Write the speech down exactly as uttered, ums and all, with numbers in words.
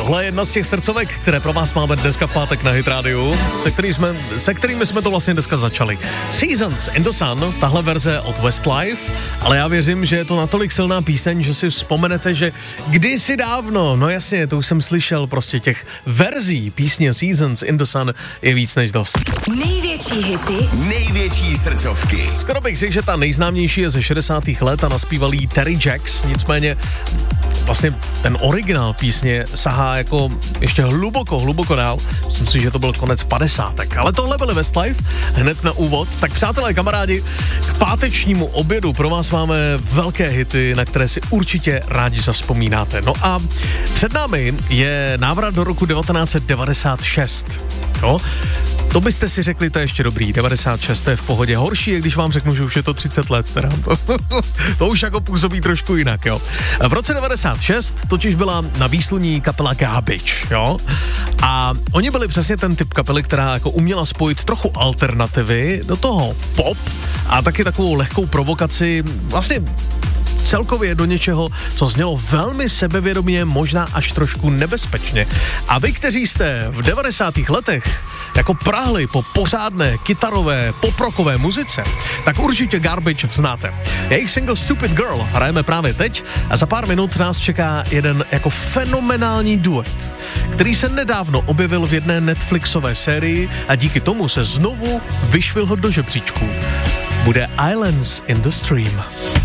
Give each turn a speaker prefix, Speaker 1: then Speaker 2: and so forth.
Speaker 1: Tohle je jedna z těch srdcovek, které pro vás máme dneska v pátek na Hit Radio, se, který jsme, se kterými jsme to vlastně dneska začali. Seasons in the Sun, tahle verze od Westlife, ale já věřím, že je to natolik silná píseň, že si vzpomenete, že kdysi dávno, no jasně, to už jsem slyšel, prostě těch verzí písně Seasons in the Sun je víc než dost.
Speaker 2: Největší hity,
Speaker 3: největší srdcovky.
Speaker 1: Skoro bych řekl, že ta nejznámější je ze šedesátých let a naspíval jí Terry Jacks, nicméně vlastně ten originál písně sahá jako ještě hluboko, hluboko dál. Myslím si, že to byl konec padesátek. Ale tohle byly Westlife, hned na úvod. Tak přátelé, kamarádi, k pátečnímu obědu pro vás máme velké hity, na které si určitě rádi zavzpomínáte. No a před námi je návrat do roku devatenáct set devadesát šest. Jo? To byste si řekli, to je ještě dobrý, devadesát šest je v pohodě. Horší je, když vám řeknu, že už je to třicet let, teda. To, to už jako působí trošku jinak, jo. V roce devadesát šest totiž byla na výsluní kapela Garbage, jo. A oni byli přesně ten typ kapely, která jako uměla spojit trochu alternativy do toho pop a taky takovou lehkou provokaci, vlastně celkově do něčeho, co znělo velmi sebevědomě, možná až trošku nebezpečně. A vy, kteří jste v devadesátých letech jako prahli po pořádné kytarové, poprokové muzice, tak určitě Garbage znáte. Jejich single Stupid Girl hrajeme právě teď a za pár minut nás čeká jeden jako fenomenální duet, který se nedávno objevil v jedné Netflixové sérii a díky tomu se znovu vyšvihl do žebříčků. Bude Islands in the Stream.